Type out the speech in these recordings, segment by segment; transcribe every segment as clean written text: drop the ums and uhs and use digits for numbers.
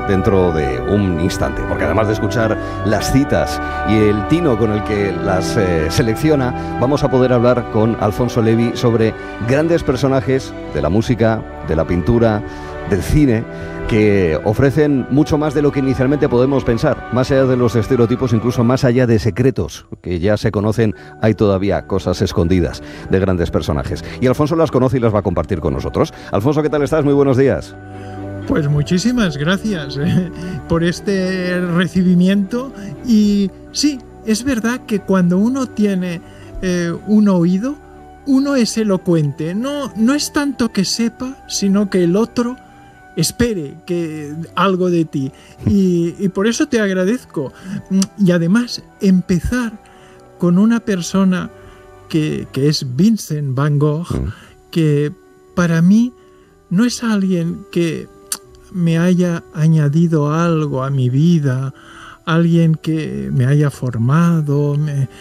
dentro de un instante, porque además de escuchar las citas y el tino con el que las selecciona, vamos a poder hablar con Alfonso Levi sobre grandes personajes de la música, de la pintura, del cine, que ofrecen mucho más de lo que inicialmente podemos pensar, más allá de los estereotipos, incluso más allá de secretos que ya se conocen, hay todavía cosas escondidas de grandes personajes. Y Alfonso las conoce y las va a compartir con nosotros. Alfonso, ¿qué tal estás? Muy buenos días. Pues muchísimas gracias por este recibimiento. Y sí, es verdad que cuando uno tiene un oído, uno es elocuente. No es tanto que sepa, sino que el otro espere que algo de ti. Y por eso te agradezco. Y además, empezar con una persona que es Vincent Van Gogh, que para mí no es alguien que me haya añadido algo a mi vida, alguien que me haya formado.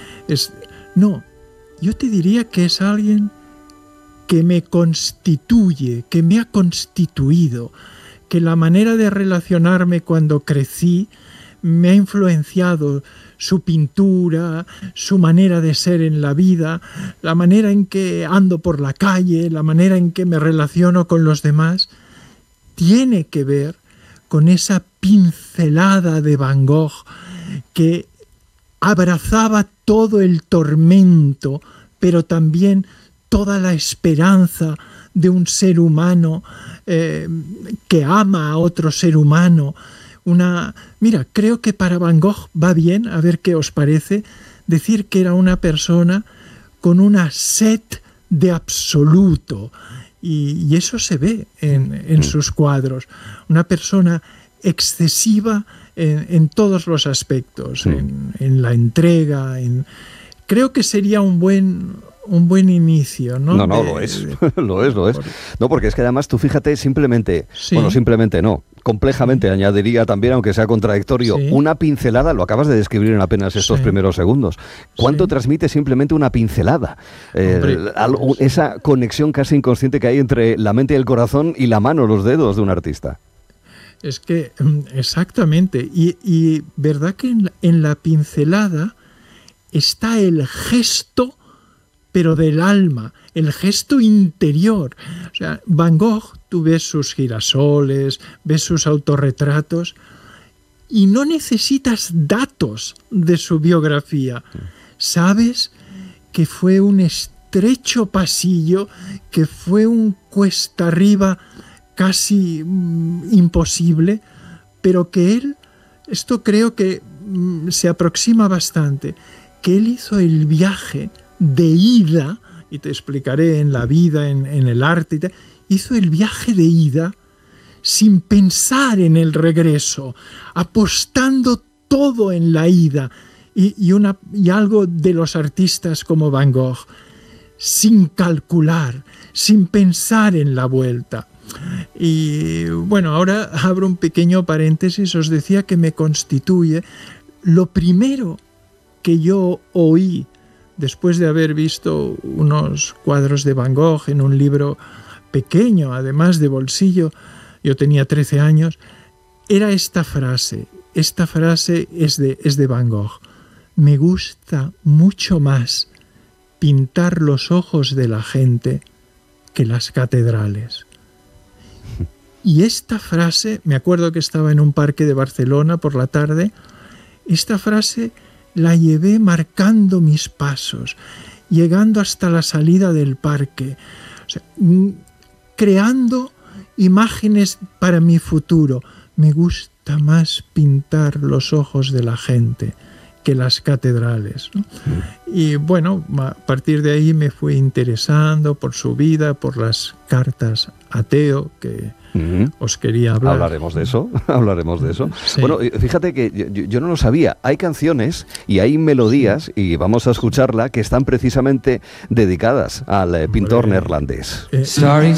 No, yo te diría que es alguien que me constituye, que me ha constituido, que la manera de relacionarme cuando crecí me ha influenciado, su pintura, su manera de ser en la vida, la manera en que ando por la calle, la manera en que me relaciono con los demás, tiene que ver con esa pincelada de Van Gogh que abrazaba todo el tormento, pero también toda la esperanza de un ser humano que ama a otro ser humano. Mira, creo que para Van Gogh va bien, a ver qué os parece, decir que era una persona con una sed de absoluto. Y eso se ve en sus cuadros. Una persona excesiva en todos los aspectos, en la entrega. Creo que sería un buen inicio, ¿no? No, lo es. Lo es. No, porque es que además tú fíjate simplemente, sí. Bueno, simplemente no, complejamente añadiría también, aunque sea contradictorio, sí. Una pincelada, lo acabas de describir en apenas estos primeros segundos. ¿Cuánto transmite simplemente una pincelada? Esa conexión casi inconsciente que hay entre la mente y el corazón y la mano, los dedos de un artista. Es que, exactamente, y verdad que en la pincelada está el gesto, pero del alma, el gesto interior. O sea, Van Gogh, tú ves sus girasoles, ves sus autorretratos y no necesitas datos de su biografía. Sabes que fue un estrecho pasillo, que fue un cuesta arriba casi imposible, pero que él, esto creo que se aproxima bastante, que él hizo el viaje de ida, y te explicaré en la vida, en el arte, hizo el viaje de ida sin pensar en el regreso, apostando todo en la ida, y algo de los artistas como Van Gogh, sin calcular, sin pensar en la vuelta. Y bueno, ahora abro un pequeño paréntesis, os decía que me constituye. Lo primero que yo oí después de haber visto unos cuadros de Van Gogh en un libro pequeño, además de bolsillo, yo tenía 13 años, era esta frase. Esta frase es de Van Gogh. Me gusta mucho más pintar los ojos de la gente que las catedrales. Y esta frase, me acuerdo que estaba en un parque de Barcelona por la tarde, esta frase la llevé marcando mis pasos, llegando hasta la salida del parque, o sea, creando imágenes para mi futuro. Me gusta más pintar los ojos de la gente que las catedrales, ¿no? Y bueno, a partir de ahí me fui interesando por su vida, por las cartas a Theo, que os quería hablar. Hablaremos de eso. Sí. Bueno, fíjate que yo no lo sabía. Hay canciones y hay melodías, y vamos a escucharla, que están precisamente dedicadas al pintor neerlandés. Starry